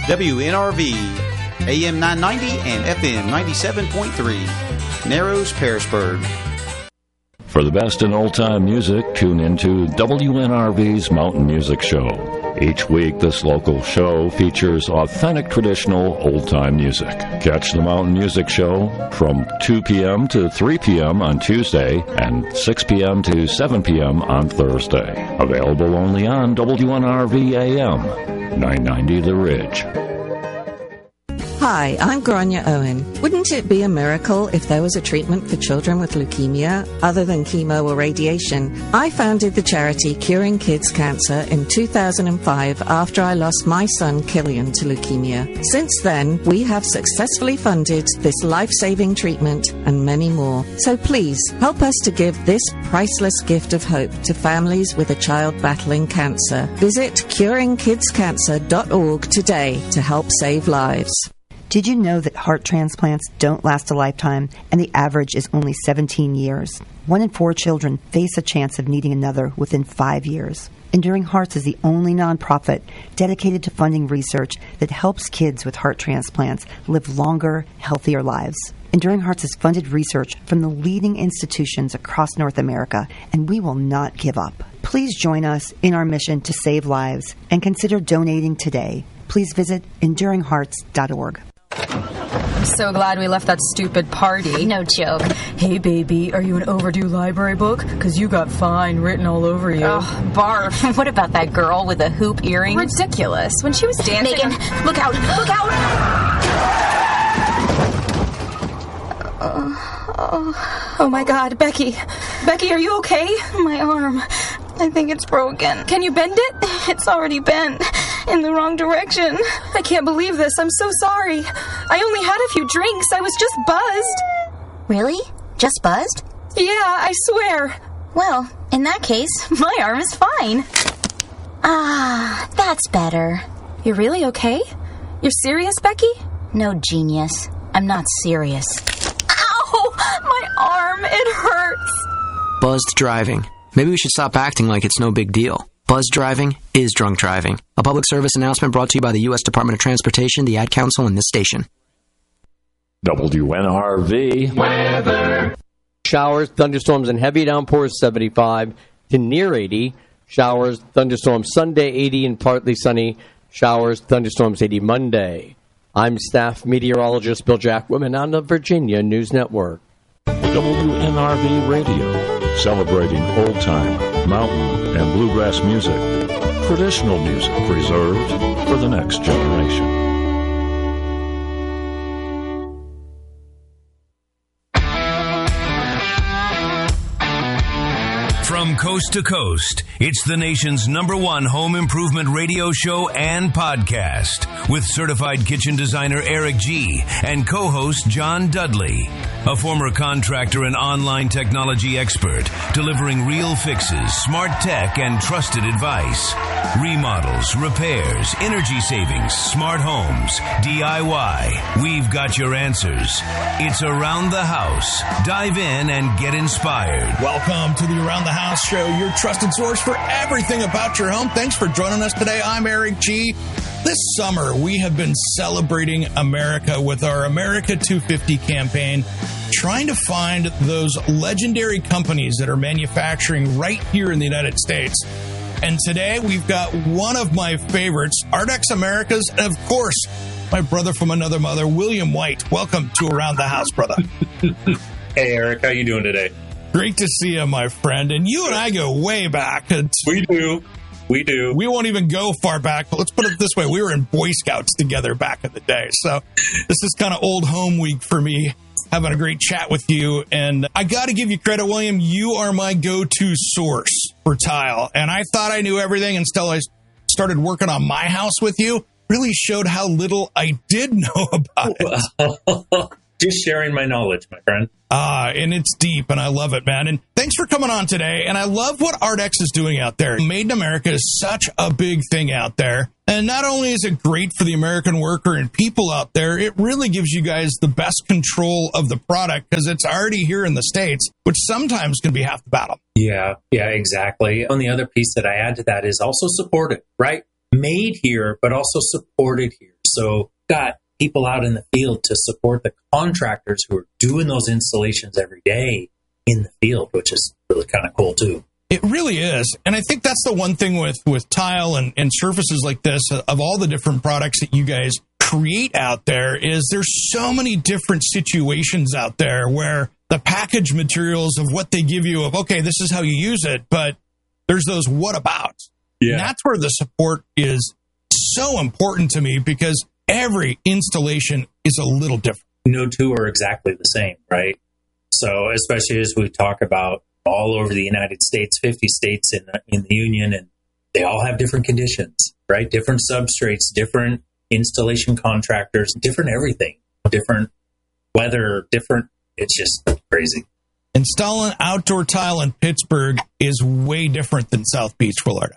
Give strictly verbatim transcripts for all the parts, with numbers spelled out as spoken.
W N R V, A M nine ninety and F M ninety-seven point three, Narrows, Pearisburg. For the best in old-time music, tune into W N R V's Mountain Music Show. Each week, this local show features authentic traditional old-time music. Catch the Mountain Music Show from two p.m. to three p.m. on Tuesday and six p.m. to seven p.m. on Thursday. Available only on W N R V A M, nine ninety The Ridge. Hi, I'm Grania Owen. Wouldn't it be a miracle if there was a treatment for children with leukemia other than chemo or radiation? I founded the charity Curing Kids Cancer in two thousand five after I lost my son Killian to leukemia. Since then, we have successfully funded this life-saving treatment and many more. So please, help us to give this priceless gift of hope to families with a child battling cancer. Visit curing kids cancer dot org today to help save lives. Did you know that heart transplants don't last a lifetime and the average is only seventeen years? One in four children face a chance of needing another within five years. Enduring Hearts is the only nonprofit dedicated to funding research that helps kids with heart transplants live longer, healthier lives. Enduring Hearts has funded research from the leading institutions across North America, and we will not give up. Please join us in our mission to save lives and consider donating today. Please visit enduring hearts dot org. I'm so glad we left that stupid party. No joke. Hey, baby, are you an overdue library book? Because you got fine written all over you. Oh, barf. What about that girl with the hoop earrings? Ridiculous. When she was dancing... Megan, look out. Look out! Oh, oh, oh, my God. Becky. Becky, are you okay? My arm. I think it's broken. Can you bend it? It's already bent. In the wrong direction. I can't believe this. I'm so sorry. I only had a few drinks. I was just buzzed. Really? Just buzzed? Yeah, I swear. Well, in that case, my arm is fine. Ah, that's better. You're really okay? You're serious, Becky? No, genius. I'm not serious. Ow! My arm, it hurts. Buzzed driving. Maybe we should stop acting like it's no big deal. Buzz driving is drunk driving. A public service announcement brought to you by the U S Department of Transportation, the Ad Council, and this station. W N R V weather. Showers, thunderstorms, and heavy downpours, seventy-five to near eighty. Showers, thunderstorms, Sunday, eighty, and partly sunny. Showers, thunderstorms, eighty Monday. I'm staff meteorologist Bill Jackwoman on the Virginia News Network. W N R V Radio, celebrating old-time, mountain, and bluegrass music. Traditional music preserved for the next generation. From coast to coast, it's the nation's number one home improvement radio show and podcast with certified kitchen designer Eric G. and co-host John Dudley, a former contractor and online technology expert, delivering real fixes, smart tech, and trusted advice. Remodels, repairs, energy savings, smart homes, D I Y. We've got your answers. It's Around the House. Dive in and get inspired. Welcome to the Around the House Show, your trusted source for everything about your home. Thanks for joining us today. I'm Eric G. This summer, we have been celebrating America with our America two fifty campaign, trying to find those legendary companies that are manufacturing right here in the United States. And today, we've got one of my favorites, Ardex Americas, and of course, my brother from another mother, William White. Welcome to Around the House, brother. Hey, Eric. How you doing today? Great to see you, my friend. And you and I go way back. We do. We do. We won't even go far back, but let's put it this way. We were in Boy Scouts together back in the day. So this is kind of old home week for me, having a great chat with you. And I got to give you credit, William. You are my go-to source for tile. And I thought I knew everything until I started working on my house with you. Really showed how little I did know about it. Just sharing my knowledge, my friend. Ah, and it's deep, and I love it, man. And thanks for coming on today. And I love what Ardex is doing out there. Made in America is such a big thing out there. And not only is it great for the American worker and people out there, it really gives you guys the best control of the product because it's already here in the States, which sometimes can be half the battle. Yeah, yeah, exactly. And the other piece that I add to that is also supported, right? Made here, but also supported here. So got people out in the field to support the contractors who are doing those installations every day in the field, which is really kind of cool too. It really is. And I think that's the one thing with, with tile and, and surfaces like this, of all the different products that you guys create out there, is there's so many different situations out there where the package materials of what they give you of, okay, this is how you use it, but there's those what abouts. Yeah. And that's where the support is so important to me, because every installation is a little different. No two are exactly the same, right? So especially as we talk about all over the United States, fifty states in the, in the union, and they all have different conditions, right? Different substrates, different installation contractors, different everything, different weather, different. It's just crazy. Installing outdoor tile in Pittsburgh is way different than South Beach, Florida.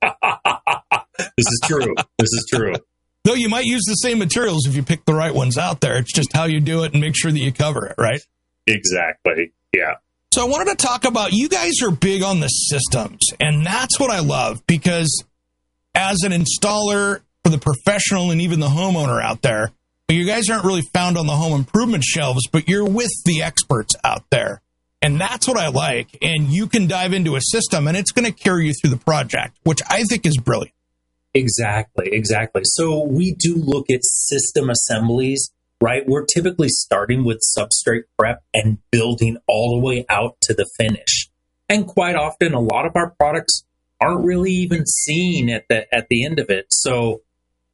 This is true. This is true. Though you might use the same materials if you pick the right ones out there. It's just how you do it and make sure that you cover it, right? Exactly. Yeah. So I wanted to talk about, you guys are big on the systems, and that's what I love, because as an installer for the professional and even the homeowner out there, you guys aren't really found on the home improvement shelves, but you're with the experts out there. And that's what I like. And you can dive into a system and it's going to carry you through the project, which I think is brilliant. Exactly, exactly. So we do look at system assemblies, right? We're typically starting with substrate prep and building all the way out to the finish. And quite often, a lot of our products aren't really even seen at the at the end of it. So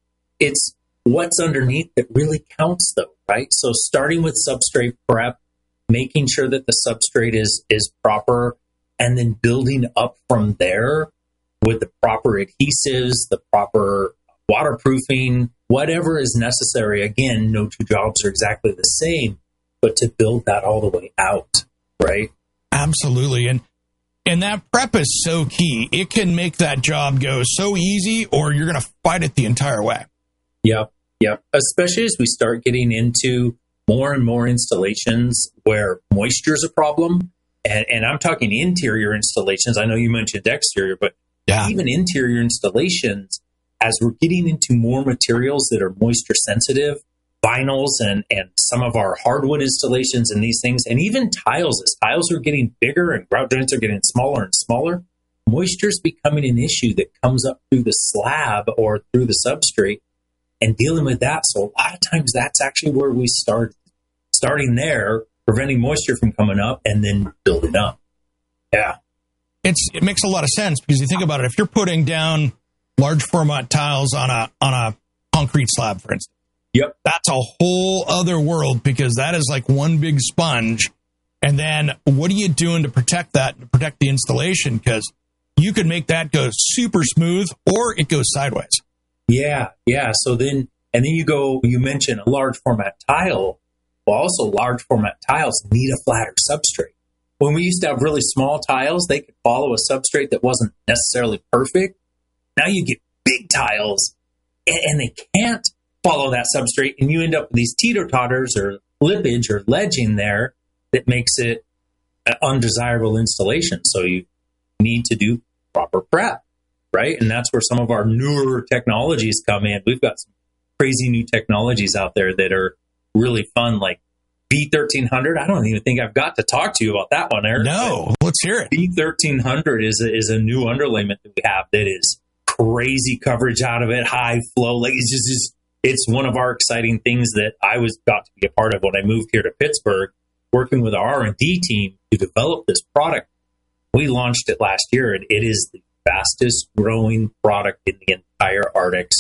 it's what's underneath that really counts, though, right? So starting with substrate prep, making sure that the substrate is is proper, and then building up from there with the proper adhesives, the proper waterproofing, whatever is necessary. Again, no two jobs are exactly the same, but to build that all the way out, right? Absolutely. And and that prep is so key. It can make that job go so easy, or you're going to fight it the entire way. Yep, yep. Especially as we start getting into more and more installations where moisture is a problem. And, and I'm talking interior installations. I know you mentioned exterior, but yeah. Even interior installations, as we're getting into more materials that are moisture sensitive, vinyls and, and some of our hardwood installations and these things, and even tiles, as tiles are getting bigger and grout joints are getting smaller and smaller, moisture is becoming an issue that comes up through the slab or through the substrate, and dealing with that. So a lot of times that's actually where we start, starting there, preventing moisture from coming up and then building up. Yeah. It's, it makes a lot of sense, because you think about it, if you're putting down large format tiles on a on a concrete slab, for instance, yep, that's a whole other world, because that is like one big sponge. And then what are you doing to protect that, to protect the installation? Because you could make that go super smooth, or it goes sideways. Yeah, yeah. So then, and then you go, you mentioned a large format tile. Well, also large format tiles need a flatter substrate. When we used to have really small tiles, they could follow a substrate that wasn't necessarily perfect. Now you get big tiles, and, and they can't follow that substrate, and you end up with these teeter-totters or lippage or ledging there that makes it an undesirable installation. So you need to do proper prep, right? And that's where some of our newer technologies come in. We've got some crazy new technologies out there that are really fun, like B thirteen hundred. I don't even think I've got to talk to you about that one, Eric. No, let's hear it. B thirteen hundred is a, is a new underlayment that we have that is crazy coverage out of it, high flow. Like it's just, just it's one of our exciting things that I was got to be a part of when I moved here to Pittsburgh, working with our R and D team to develop this product. We launched it last year, and it is the fastest growing product in the entire Ardex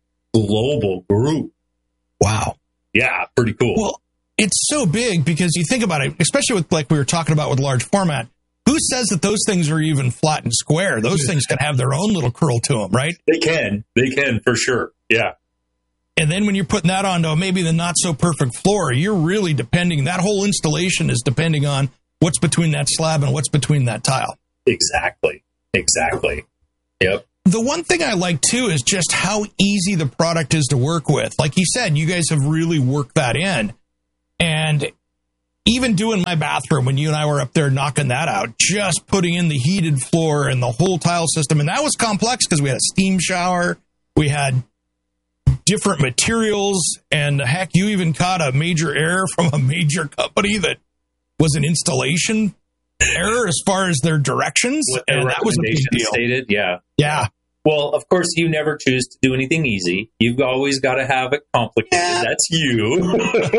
global group. Wow. Yeah, pretty cool. Well, it's so big, because you think about it, especially with, like we were talking about with large format, who says that those things are even flat and square? Those things can have their own little curl to them, right? They can. They can, for sure. Yeah. And then when you're putting that onto maybe the not so perfect floor, you're really depending, that whole installation is depending on what's between that slab and what's between that tile. Exactly. Exactly. Yep. The one thing I like, too, is just how easy the product is to work with. Like you said, you guys have really worked that in. And even doing my bathroom, when you and I were up there knocking that out, just putting in the heated floor and the whole tile system. And that was complex, because we had a steam shower. We had different materials, and heck, you even caught a major error from a major company that was an installation error as far as their directions, What and their that was a big recommendation deal. stated, yeah. Yeah. Well, of course, you never choose to do anything easy. You've always got to have it complicated. Yeah. That's you.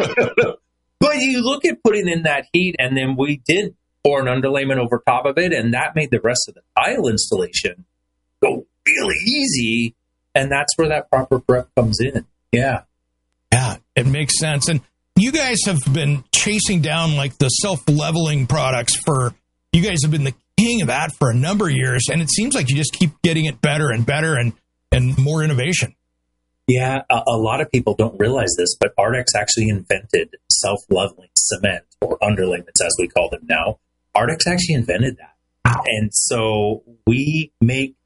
But you look at putting in that heat, and then we did pour an underlayment over top of it, and that made the rest of the tile installation go really easy, and that's where that proper prep comes in. Yeah. Yeah, it makes sense. And you guys have been chasing down like the self-leveling products for, you guys have been the king of that for a number of years, and it seems like you just keep getting it better and better and, and more innovation. Yeah, a, a lot of people don't realize this, but Ardex actually invented self-leveling cement, or underlayments as we call them now. Ardex actually invented that. Wow. And so we make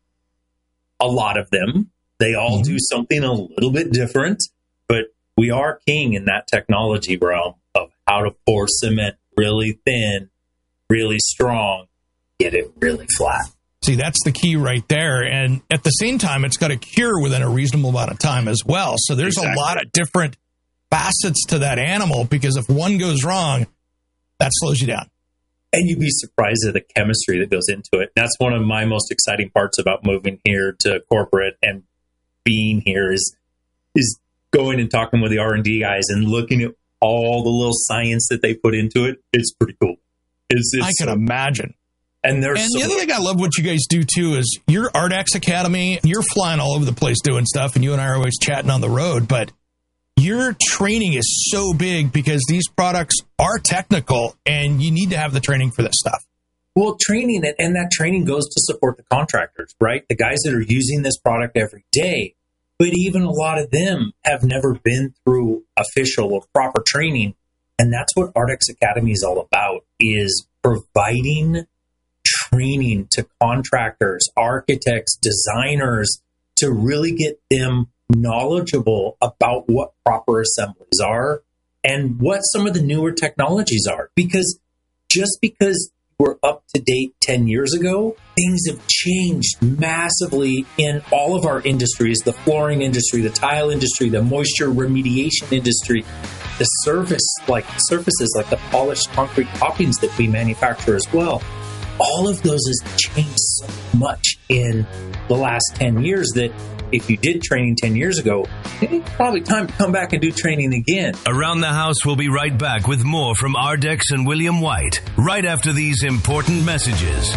a lot of them. They all mm-hmm. do something a little bit different, but we are king in that technology realm of how to pour cement really thin, really strong, get it really flat. See, that's the key right there. And at the same time, it's got to cure within a reasonable amount of time as well. So there's exactly. a lot of different facets to that animal, because if one goes wrong, that slows you down. And you'd be surprised at the chemistry that goes into it. That's one of my most exciting parts about moving here to corporate and being here is, is going and talking with the R and D guys and looking at all the little science that they put into it. It's pretty cool. It's, it's I can so, imagine. And, and so the other thing I love what you guys do, too, is your Ardex Academy, you're flying all over the place doing stuff, and you and I are always chatting on the road, but your training is so big because these products are technical, and you need to have the training for this stuff. Well, training, and that training goes to support the contractors, right? The guys that are using this product every day. But even a lot of them have never been through official or proper training. And that's what Ardex Academy is all about, is providing training to contractors, architects, designers, to really get them knowledgeable about what proper assemblies are and what some of the newer technologies are. Because just because we're up to date ten years ago, things have changed massively in all of our industries, the flooring industry, the tile industry, the moisture remediation industry, the surface, like surfaces like the polished concrete toppings that we manufacture as well. All of those has changed so much in the last ten years that if you did training ten years ago, it's probably time to come back and do training again. Around the House will be right back with more from Ardex and William White right after these important messages.